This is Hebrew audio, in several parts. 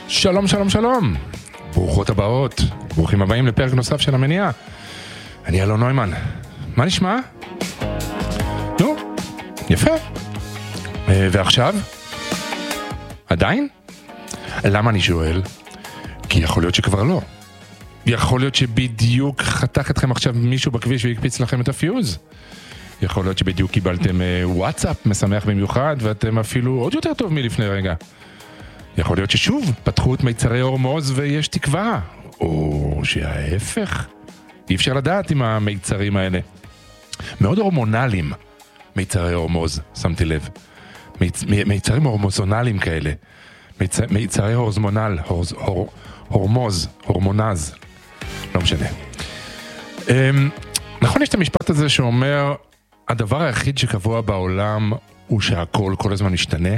שלום, שלום, שלום. ברוכות הבאות. ברוכים הבאים לפרק נוסף של המניעה. אני אלון נוימן. מה נשמע? נו, יפה. ועכשיו? עדיין? למה אני שואל? כי יכול להיות שכבר לא. יכול להיות שבדיוק חתך אתכם עכשיו מישהו בכביש ויקפיץ לכם את הפיוז. יכול להיות שבדיוק קיבלתם וואטסאפ משמח במיוחד ואתם אפילו עוד יותר טוב מלפני רגע. יכול להיות ששוב פתחו את מיצרי הורמוז ויש תקווה, או שההפך. אי אפשר לדעת עם המיצרים האלה. מאוד הורמונליים מיצרי הורמוז, שמתי לב. מיצרים הורמוזונליים כאלה. מיצרי הורמונל, הורמוז, הורמונז. לא משנה. נכון, יש את המשפט הזה שאומר, הדבר היחיד שקבוע בעולם הוא שהכל כל הזמן משתנה.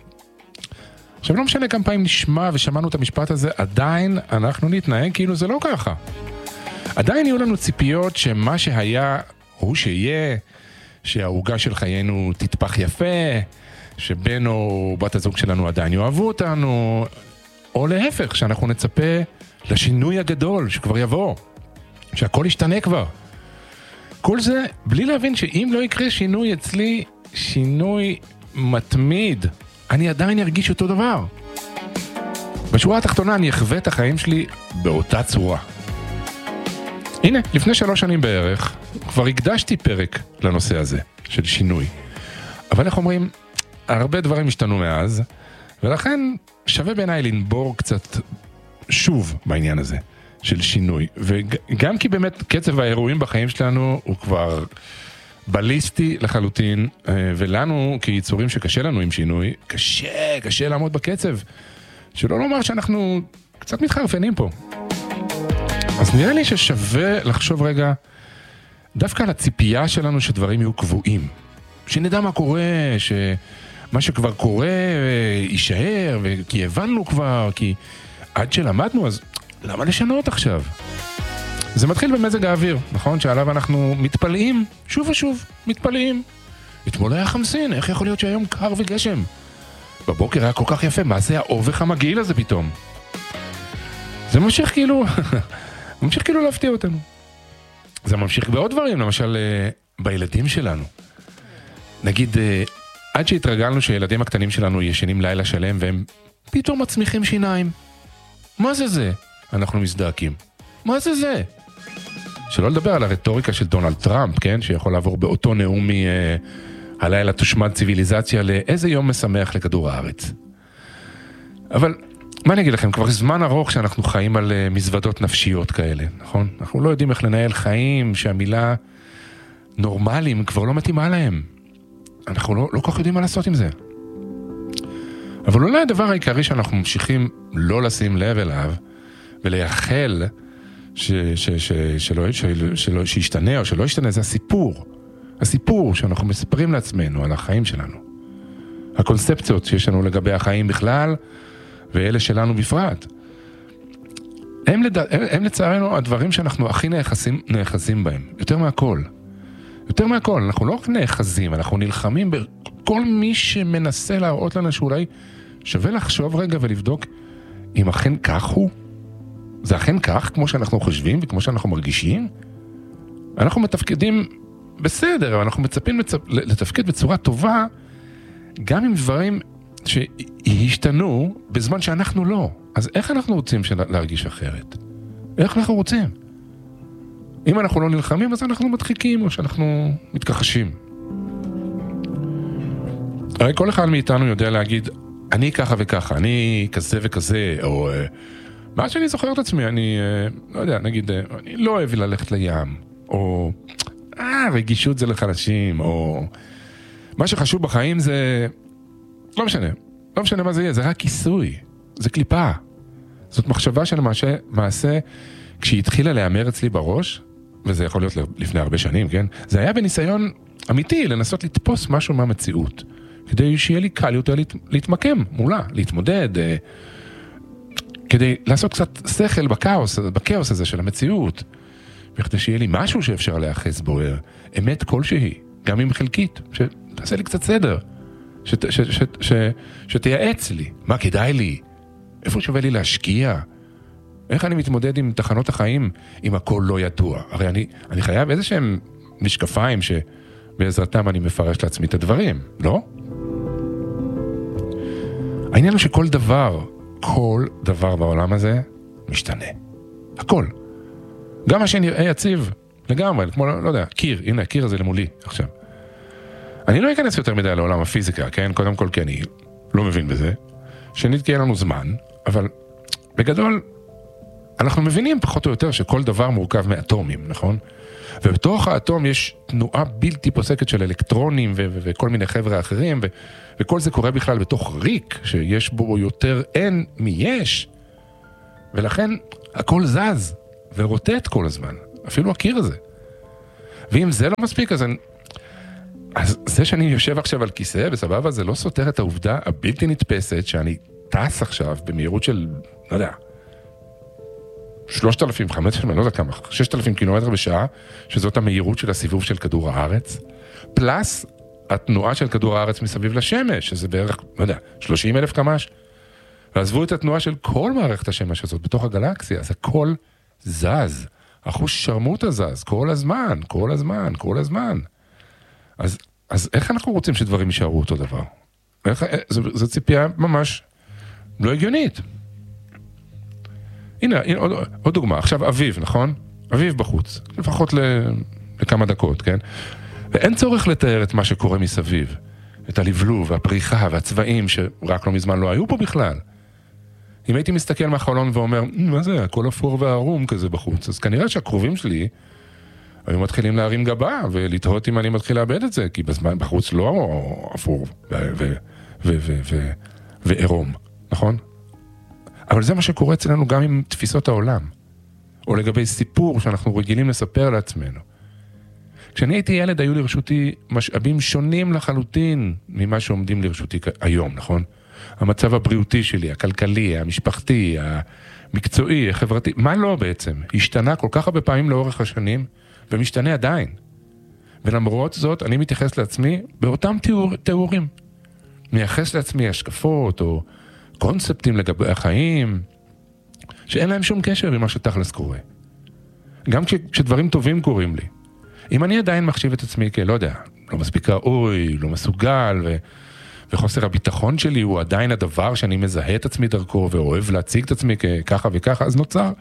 עכשיו לא משנה כמה פעמים נשמע ושמענו את המשפט הזה, עדיין אנחנו נתנהג כאילו זה לא ככה. עדיין יהיו לנו ציפיות שמה שהיה הוא שיהיה, שההוגה של חיינו תטפח יפה, שבן או בת הזוג שלנו עדיין יאהבו אותנו, או להפך, שאנחנו נצפה לשינוי הגדול שכבר יבוא, שהכל ישתנה כבר. כל זה בלי להבין שאם לא יקרה שינוי אצלי, שינוי מתמיד, אני עדיין ארגיש אותו דבר. בשורה התחתונה אני אחווה את החיים שלי באותה צורה. הנה, לפני 3 שנים בערך, כבר הקדשתי פרק לנושא הזה של שינוי. אבל איך אומרים, הרבה דברים השתנו מאז, ולכן שווה בעיניי לנבור קצת שוב בעניין הזה של שינוי. וגם כי באמת קצב האירועים בחיים שלנו הוא כבר בליסטי לחלוטין, ולנו כיצורים שקשה לנו עם שינוי, קשה לעמוד בקצב, שלא לומר שאנחנו קצת מתחרפנים פה. אז נראה לי ששווה לחשוב רגע דווקא על הציפייה שלנו שדברים יהיו קבועים, שנדע מה קורה, שמה שכבר קורה יישאר, כי הבנו כבר, כי עד שלמדנו, אז למה לשנות עכשיו? זה מתחיל במזג האוויר, נכון? שעליו אנחנו מתפלאים, שוב ושוב, מתפלאים. אתמול היה חמסין, איך יכול להיות שהיום קר וגשם? בבוקר היה כל כך יפה, מה זה האובך המגעיל הזה פתאום? זה ממשיך כאילו, ממשיך כאילו להפתיע אותנו. זה ממשיך בעוד דברים, למשל בילדים שלנו. נגיד, עד שהתרגלנו שילדים הקטנים שלנו ישנים לילה שלם והם פתאום מצמיחים שיניים. מה זה זה? אנחנו מזדעקים. מה זה זה? שלא לדבר על הרטוריקה של דונלד טראמפ, כן? שיכול לעבור באותו נאום הלילה תושמד ציוויליזציה לאיזה יום משמח לכדור הארץ. אבל מה אני אגיד לכם? כבר זמן ארוך שאנחנו חיים על מזוודות נפשיות כאלה, נכון? אנחנו לא יודעים איך לנהל חיים שהמילה נורמליים כבר לא מתאימה להם. אנחנו לא כל כך יודעים מה לעשות עם זה. אבל אולי הדבר העיקרי שאנחנו ממשיכים לא לשים לב אליו, ולייחל שישתנה או שלא ישתנה, זה הסיפור. הסיפור שאנחנו מספרים לעצמנו על החיים שלנו. הקונספציות שיש לנו לגבי החיים בכלל, ואלה שלנו בפרט. הם לצערנו הדברים שאנחנו הכי נאחזים בהם. יותר מהכל. יותר מהכל. אנחנו לא רק נאחזים, אנחנו נלחמים בכל מי שמנסה להראות לנו שאולי שווה לחשוב רגע ולבדוק אם אכן כך הוא. זה אכן כך, כמו שאנחנו חושבים וכמו שאנחנו מרגישים? אנחנו מתפקדים בסדר, אבל אנחנו מצפים לתפקד בצורה טובה, גם עם דברים שישתנו בזמן שאנחנו לא. אז איך אנחנו רוצים להרגיש אחרת? איך אנחנו רוצים? אם אנחנו לא נלחמים, אז אנחנו מדחיקים או שאנחנו מתכחשים. הרי כל אחד מאיתנו יודע להגיד, אני ככה וככה, אני כזה וכזה, או מה שאני זוכר את עצמי, אני לא יודע, נגיד, אני לא אוהב ללכת לים, או רגישות זה לחלשים, או מה שחשוב בחיים זה, לא משנה מה זה יהיה, זה רק כיסוי, זה קליפה. זאת מחשבה של מעשה, כשהיא התחילה להיאמר אצלי בראש, וזה יכול להיות לפני הרבה שנים, כן? זה היה בניסיון אמיתי, לנסות לתפוס משהו מהמציאות, כדי שיהיה לי קל יותר להתמקם מולה, להתמודד, כדי לעשות קצת שכל בכאוס הזה של המציאות, וכדי שיהיה לי משהו שאפשר להאחז בו, אמת כלשהי, גם אם חלקית, שתעשה לי קצת סדר, שתייעץ לי, מה כדאי לי, איפה שווה לי להשקיע? איך אני מתמודד עם תחנות החיים אם הכל לא ידוע? הרי אני חייב איזה שהם משקפיים שבעזרתם אני מפרש לעצמי את הדברים, לא? העניין הוא שכל דבר בעולם הזה משתנה. הכל. גם מה שנראה יציב לגמרי, כמו, לא יודע, קיר, הנה, הקיר הזה למולי עכשיו. אני לא אכנס יותר מדי לעולם הפיזיקה, כן? קודם כל כי אני לא מבין בזה. שנית כי אין לנו זמן, אבל בגדול, אנחנו מבינים פחות או יותר שכל דבר מורכב מאטומים, נכון? ובתוך האטום יש תנועה בלתי פוסקת של אלקטרונים וכל מיני חבר'ה אחרים, וכל זה קורה בכלל בתוך ריק, שיש בו יותר אין מיש, ולכן הכל זז ורוטט כל הזמן, אפילו הקיר הזה. ואם זה לא מספיק, אז זה שאני יושב עכשיו על כיסא בסבבה, זה לא סותר את העובדה הבלתי נתפסת שאני טס עכשיו במהירות של, לא יודע, 3,000, 5,000, אני לא יודע כמה, 6,000 קילומטר בשעה, שזאת המהירות של הסיבוב של כדור הארץ, פלס התנועה של כדור הארץ מסביב לשמש, שזה בערך, לא יודע, 30,000 קמ"ש, ועזבו את התנועה של כל מערכת השמש הזאת בתוך הגלקסיה, אז הכל זז, החוש שרמוטה זז, כל הזמן. אז איך אנחנו רוצים שדברים יישארו אותו דבר? זו ציפייה ממש לא הגיונית. הנה עוד דוגמה, עכשיו אביב, נכון? אביב בחוץ, לפחות לכמה דקות, כן? ואין צורך לתאר את מה שקורה מסביב, את הלבלוב והפריחה והצבעים שרק לא מזמן לא היו פה בכלל. אם הייתי מסתכל מהחלון ואומר, מה זה, הכל אפור והערום כזה בחוץ, אז כנראה שהקרובים שלי היו מתחילים להרים גבה ולתהות אם אני מתחיל לאבד את זה, כי בזמן בחוץ לא אפור וערום, נכון? אבל זה מה שקורה אצלנו גם עם תפיסות העולם, או לגבי סיפור שאנחנו רגילים לספר לעצמנו. כשאני הייתי ילד היו לרשותי משאבים שונים לחלוטין ממה שעומדים לרשותי היום, נכון? המצב הבריאותי שלי, הכלכלי, המשפחתי, המקצועי, החברתי, מה לא בעצם? השתנה כל כך הרבה פעמים לאורך השנים, ומשתנה עדיין. ולמרות זאת, אני מתייחס לעצמי באותם תיאורים. מייחס לעצמי השקפות או קונספטים לגבי החיים, שאין להם שום קשר עם מה שתכלס קורה. גם כשדברים טובים קורים לי. אם אני עדיין מחשיב את עצמי לא יודע, לא מספיק ראוי, לא מסוגל, וחוסר הביטחון שלי הוא עדיין הדבר שאני מזהה את עצמי דרכו, ואוהב להציג את עצמי ככה וככה, אז נוצר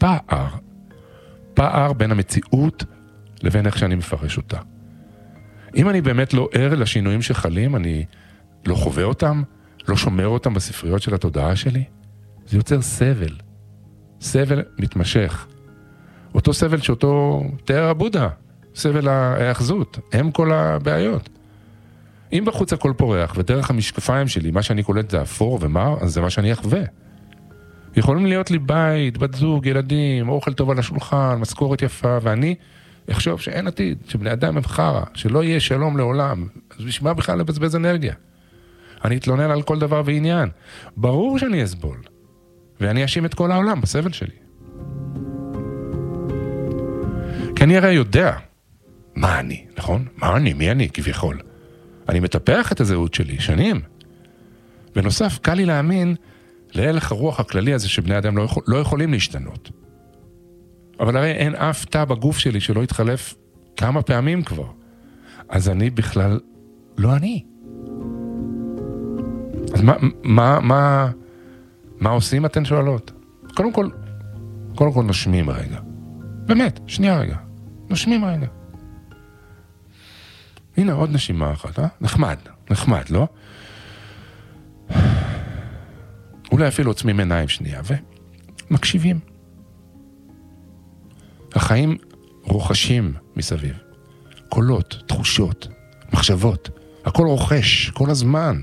פער בין המציאות לבין איך שאני מפרש אותה. אם אני באמת לא ער לשינויים שחלים, אני לא חווה אותם, לא שומר אותם בספריות של התודעה שלי, זה יוצר סבל מתמשך. אותו סבל שאותו תיאר הבודה, סבל ההאחזות, הם כל הבעיות. אם בחוץ הכל פורח, ודרך המשקפיים שלי, מה שאני קולט זה אפור ומר, אז זה מה שאני אחווה. יכולים להיות לי בית, בת זוג, ילדים, אוכל טוב על השולחן, משכורת יפה, ואני אחשוב שאין עתיד, שבני אדם הם חרא, שלא יהיה שלום לעולם, אז בשביל בכלל לבזבז אנרגיה. אני אתלונן על כל דבר ועניין. ברור שאני אסבול, ואני אשים את כל העולם בסבל שלי. כי אני הרי יודע מה אני, נכון? מה אני? מי אני כביכול? אני מטפח את הזהות שלי שנים. בנוסף, קל לי להאמין להלך הרוח הכללי הזה שבני אדם לא יכולים להשתנות. אבל הרי אין אף תא בגוף שלי שלא יתחלף כמה פעמים כבר. אז אני בכלל לא אני. אז מה עושים אתן שואלות? קודם כל נושמים רגע. באמת, שנייה רגע. נושמים רגע. הנה עוד נשימה אחת, נחמד, לא? אולי אפילו עוצמים עיניים שנייה ומקשיבים. החיים רוחשים מסביב. קולות, תחושות, מחשבות. הכל רוחש, כל הזמן.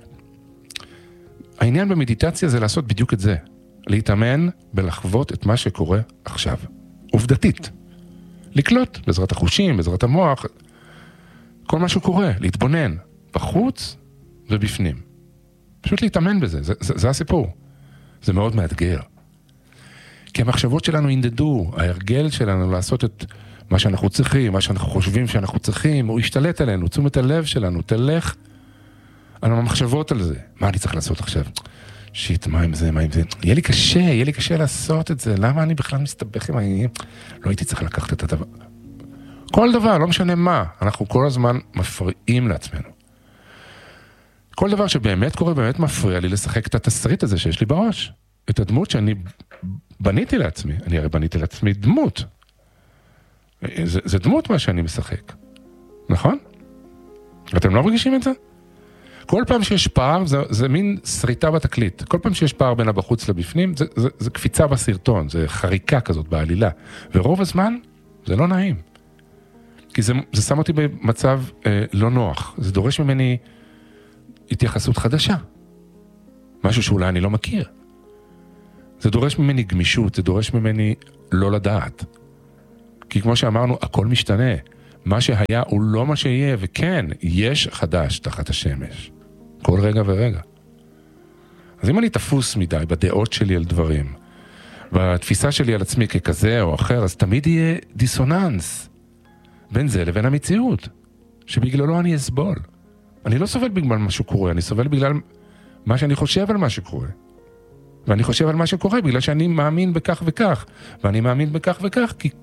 העניין במדיטציה זה לעשות בדיוק את זה. להתאמן בלחוות את מה שקורה עכשיו. עובדתית. לקלוט בעזרת החושים, בעזרת המוח. כל מה שקורה, להתבונן. בחוץ ובפנים. פשוט להתאמן בזה, זה הסיפור. זה מאוד מאתגר. כי המחשבות שלנו ינדדו, ההרגל שלנו לעשות את מה שאנחנו צריכים, מה שאנחנו חושבים שאנחנו צריכים, הוא ישתלט עלינו, תשומת הלב שלנו, תלך על המחשבות על זה. מה אני צריך לעשות עכשיו? שיט, מה עם זה? יהיה לי קשה לעשות את זה, למה אני בכלל מסתבך עם העניינים? לא הייתי צריך לקחת את הדבר. כל דבר, לא משנה מה, אנחנו כל הזמן מפריעים לעצמנו. כל דבר שבאמת קורה, באמת מפריע לי לשחק את התסריט הזה שיש לי בראש. את הדמות שאני בניתי לעצמי. אני הרי בניתי לעצמי דמות. זה דמות מה שאני משחק. נכון? אתם לא מרגישים את זה? כל פעם שיש פער, זה מין שריטה בתקליט. כל פעם שיש פער בין הבחוץ לבפנים, זה קפיצה בסרטון, זה חריקה כזאת בעלילה. ורוב הזמן, זה לא נעים. כי זה שם אותי במצב לא נוח. זה דורש ממני התייחסות חדשה. משהו שאולי אני לא מכיר. זה דורש ממני גמישות, זה דורש ממני לא לדעת. כי כמו שאמרנו, הכל משתנה. מה שהיה הוא לא מה שיהיה, וכן, יש חדש תחת השמש. כל רגע ורגע. אז אם אני תפוס מדי בדעות שלי על דברים, בתפיסה שלי על עצמי ככזה או אחר, אז תמיד יהיה דיסוננס בין זה לבין המציאות, שבגללו אני אסבול. אני לא סובל בגלל מה שקורה, אני סובל בגלל מה שאני חושב על מה שקורה. ואני חושב על מה שקורה בגלל שאני מאמין בכך וכך, ואני מאמין בכך וכך כי